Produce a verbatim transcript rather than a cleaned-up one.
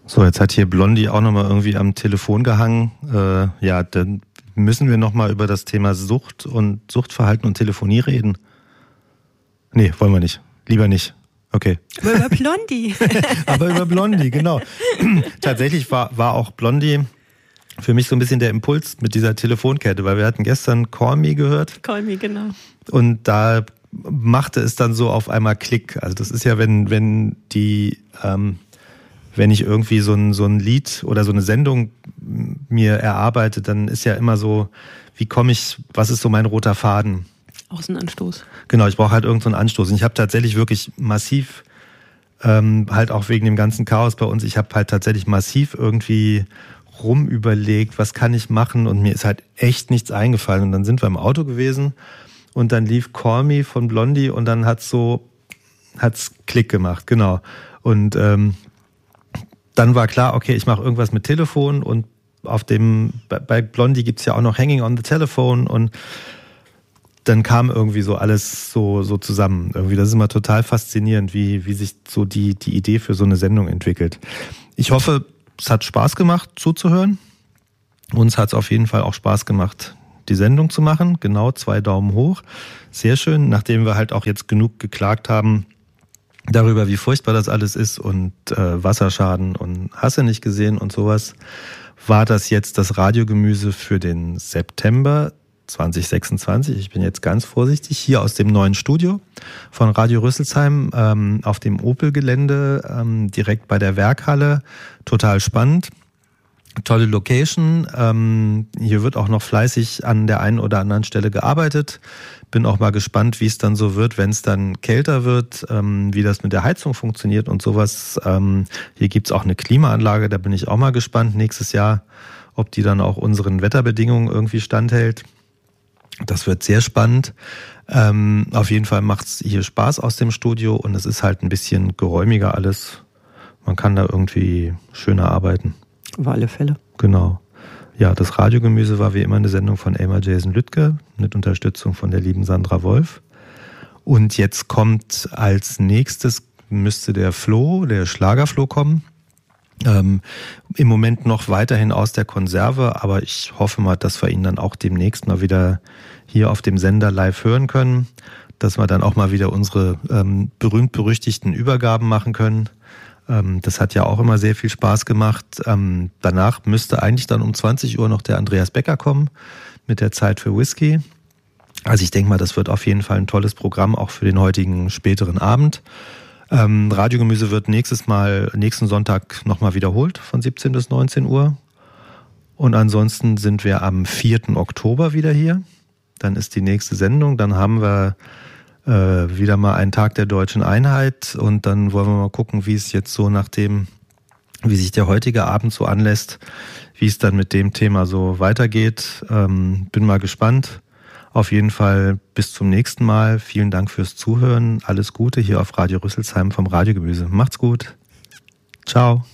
So, jetzt hat hier Blondie auch nochmal irgendwie am Telefon gehangen. Äh, ja, dann müssen wir nochmal über das Thema Sucht und Suchtverhalten und Telefonie reden. Nee, wollen wir nicht. Lieber nicht. Okay. Aber über Blondie. Aber über Blondie, genau. Tatsächlich war, war auch Blondie für mich so ein bisschen der Impuls mit dieser Telefonkette, weil wir hatten gestern Call Me gehört. Call Me, genau. Und da machte es dann so auf einmal Klick. Also das ist ja, wenn, wenn die, ähm, wenn ich irgendwie so ein, so ein Lied oder so eine Sendung mir erarbeite, dann ist ja immer so, wie komme ich, was ist so mein roter Faden? Außenanstoß. Genau, ich brauche halt irgendeinen so Anstoß. Und ich habe tatsächlich wirklich massiv, ähm, halt auch wegen dem ganzen Chaos bei uns, ich habe halt tatsächlich massiv irgendwie rumüberlegt, was kann ich machen, und mir ist halt echt nichts eingefallen. Und dann sind wir im Auto gewesen und dann lief Call Me von Blondie und dann hat's so, hat's Klick gemacht, genau. Und ähm, dann war klar, okay, ich mache irgendwas mit Telefon, und auf dem, bei Blondie gibt's ja auch noch Hanging on the Telephone, und dann kam irgendwie so alles so, so zusammen. Irgendwie, das ist immer total faszinierend, wie, wie sich so die, die Idee für so eine Sendung entwickelt. Ich hoffe, es hat Spaß gemacht, zuzuhören. Uns hat es auf jeden Fall auch Spaß gemacht, die Sendung zu machen. Genau, zwei Daumen hoch. Sehr schön, nachdem wir halt auch jetzt genug geklagt haben darüber, wie furchtbar das alles ist und äh, Wasserschaden und hast du nicht gesehen und sowas, war das jetzt das Radiogemüse für den September zwanzig sechsundzwanzig. Ich bin jetzt ganz vorsichtig, hier aus dem neuen Studio von Radio Rüsselsheim ähm, auf dem Opel-Gelände, ähm, direkt bei der Werkhalle. Total spannend. Tolle Location. Ähm, hier wird auch noch fleißig an der einen oder anderen Stelle gearbeitet. Bin auch mal gespannt, wie es dann so wird, wenn es dann kälter wird, ähm, wie das mit der Heizung funktioniert und sowas. Ähm, hier gibt's auch eine Klimaanlage, da bin ich auch mal gespannt nächstes Jahr, ob die dann auch unseren Wetterbedingungen irgendwie standhält. Das wird sehr spannend. Ähm, auf jeden Fall macht's hier Spaß aus dem Studio, und es ist halt ein bisschen geräumiger alles. Man kann da irgendwie schöner arbeiten. Auf alle Fälle. Genau. Ja, das Radiogemüse war wie immer eine Sendung von Elmar Jason Lüttke mit Unterstützung von der lieben Sandra Wolf. Und jetzt kommt als nächstes, müsste der Flo, der Schlagerflo kommen. Ähm, im Moment noch weiterhin aus der Konserve, aber ich hoffe mal, dass wir ihn dann auch demnächst mal wieder hier auf dem Sender live hören können, dass wir dann auch mal wieder unsere ähm, berühmt-berüchtigten Übergaben machen können. Ähm, das hat ja auch immer sehr viel Spaß gemacht. Ähm, danach müsste eigentlich dann um zwanzig Uhr noch der Andreas Becker kommen mit der Zeit für Whisky. Also ich denke mal, das wird auf jeden Fall ein tolles Programm, auch für den heutigen späteren Abend. Ähm, Radiogemüse wird nächstes Mal, nächsten Sonntag nochmal wiederholt von siebzehn bis neunzehn Uhr. Und ansonsten sind wir am vierten Oktober wieder hier. Dann ist die nächste Sendung. Dann haben wir äh, wieder mal einen Tag der deutschen Einheit. Und dann wollen wir mal gucken, wie es jetzt so nach dem, wie sich der heutige Abend so anlässt, wie es dann mit dem Thema so weitergeht. Ähm, bin mal gespannt. Auf jeden Fall bis zum nächsten Mal. Vielen Dank fürs Zuhören. Alles Gute hier auf Radio Rüsselsheim vom Radiogemüse. Macht's gut. Ciao.